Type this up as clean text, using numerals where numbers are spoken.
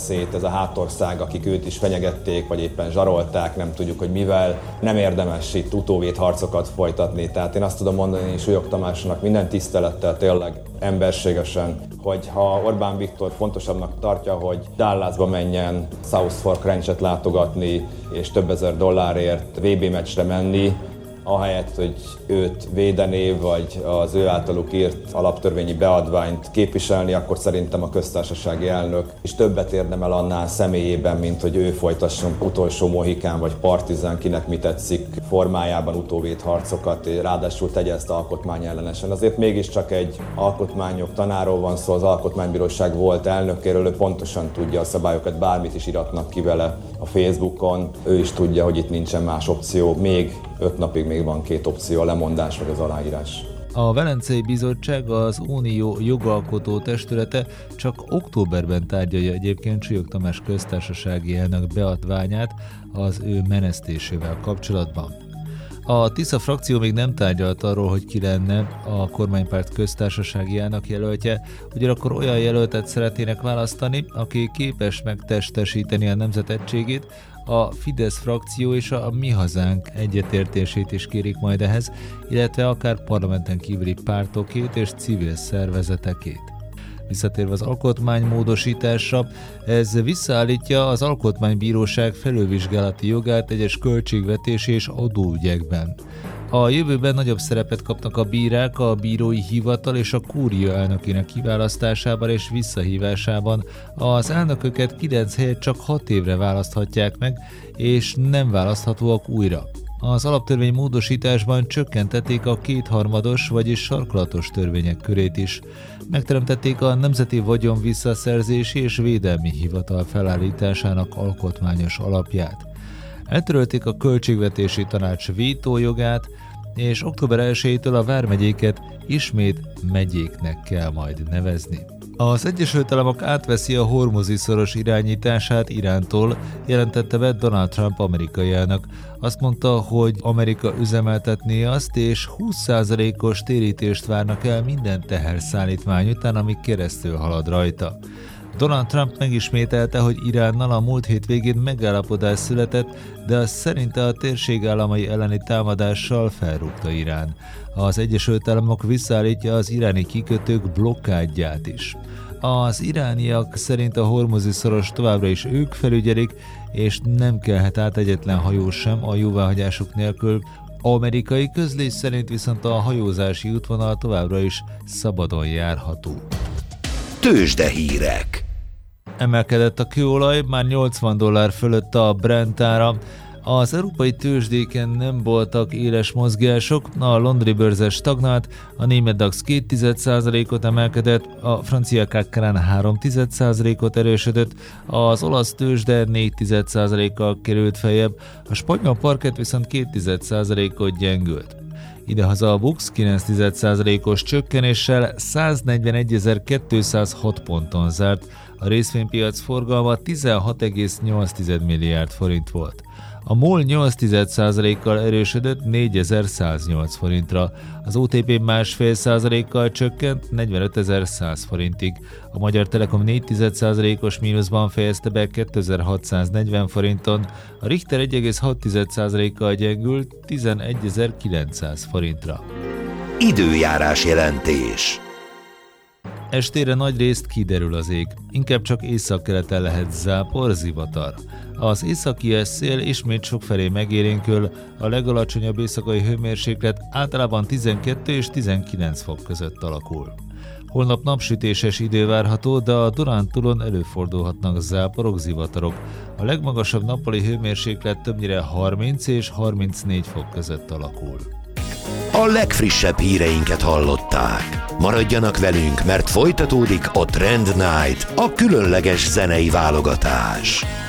szét ez a hátország, akik őt is fenyegették, vagy éppen zsarolták, nem tudjuk, hogy mivel. Nem érdemes itt utóvédharcokat folytatni. Tehát én azt tudom mondani Súlyog Tamásnak minden tisztelettel, tényleg emberségesen, hogy ha Orbán Viktor fontosabbnak tartja, hogy Dallasba menjen South Fork Ranchet látogatni, és több ezer dollárért VB meccsre menni, ahelyett, hogy őt védené, vagy az ő általuk írt alaptörvényi beadványt képviselni, akkor szerintem a köztársasági elnök is többet érdemel annál személyében, mint hogy ő folytasson utolsó mohikán vagy partizán, kinek mi tetszik formájában utóvédharcokat, ráadásul tegye ezt alkotmányellenesen. Azért mégiscsak egy alkotmányok tanáról van szó, az Alkotmánybíróság volt elnökéről, ő pontosan tudja a szabályokat, bármit is iratnak ki vele a Facebookon, ő is tudja, hogy itt nincsen más opció, még 5 napig még van 2 opció, a lemondás vagy az aláírás. A Velencei Bizottság, az Unió jogalkotó testülete csak októberben tárgyalja egyébként Súlyog Tamás köztársasági elnök beadványát az ő menesztésével kapcsolatban. A Tisza frakció még nem tárgyalt arról, hogy ki lenne a kormánypárt köztársasági elnökjelöltje, ugyanakkor olyan jelöltet szeretnének választani, aki képes megtestesíteni a nemzet egységét. A Fidesz frakció és a Mi Hazánk egyetértését is kérik majd ehhez, illetve akár parlamenten kívüli pártokét és civil szervezetekét. Visszatérve az alkotmánymódosításra, ez visszaállítja az Alkotmánybíróság felülvizsgálati jogát egyes költségvetési és adóügyekben. A jövőben nagyobb szerepet kapnak a bírák a bírói hivatal és a kúria elnökének kiválasztásában és visszahívásában. Az elnököket 9 helyett csak 6 évre választhatják meg, és nem választhatóak újra. Az alaptörvény módosításban csökkentették a kétharmados, vagyis sarkalatos törvények körét is. Megteremtették a Nemzeti Vagyon Visszaszerzési és Védelmi Hivatal felállításának alkotmányos alapját. Eltörölték a Költségvetési Tanács vétójogát, és október 1-től a vármegyéket ismét megyéknek kell majd nevezni. Az Egyesült Államok átveszi a Hormuzi-szoros irányítását Irántól, jelentette be Donald Trump amerikai elnök. Azt mondta, hogy Amerika üzemeltetné azt, és 20%-os térítést várnak el minden teherszállítmány után, ami keresztül halad rajta. Donald Trump megismételte, hogy Iránnal a múlt hét végén megállapodás született, de az szerinte a térség államai elleni támadással felrúgta Irán. Az Egyesült Államok visszaállítja az iráni kikötők blokkádját is. Az irániak szerint a Hormuzi-szoros továbbra is ők felügyelik, és nem kelhet át egyetlen hajó sem a jóváhagyásuk nélkül. Amerikai közlés szerint viszont a hajózási útvonal továbbra is szabadon járható. Tőzsdehírek. Emelkedett a kőolaj, már $80 fölött a Brent ára. Az európai tőzsdéken nem voltak éles mozgások, a londoni bőrze stagnált, a német DAX 0,2%-ot emelkedett, a francia CAC 3,1%-ot erősödött, az olasz tőzsde 4,1%-kal került feljebb, a spanyol parkett viszont 2,1%-ot gyengült. Idehaza a BUX 9,1%-os csökkenéssel 141.206 ponton zárt, a részvénypiac forgalma 16,8 milliárd forint volt. A MOL 8,1%-kal erősödött 4108 forintra, az OTP 1,5%-kal csökkent 45.100 forintig, a Magyar Telekom 4,1%-os mínuszban fejezte be 2640 forinton, a Richter 1,6%-kal gyengült 11.900 forintra. Időjárás jelentés. Estére nagyrészt kiderül az ég, inkább csak északkeleten lehet zápor, zivatar. Az északi szél ismét sokfelé megélénkül, a legalacsonyabb éjszakai hőmérséklet általában 12 és 19 fok között alakul. Holnap napsütéses idő várható, de a Dunántúlon előfordulhatnak záporok, zivatarok. A legmagasabb nappali hőmérséklet többnyire 30 és 34 fok között alakul. A legfrissebb híreinket hallották. Maradjanak velünk, mert folytatódik a Trend Night, a különleges zenei válogatás.